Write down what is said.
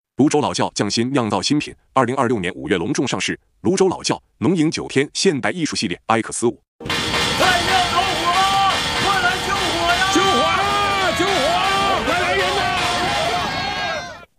泸州老窖匠心酿造新品，2026年5月隆重上市。泸州老窖浓饮9天现代艺术系列 X5。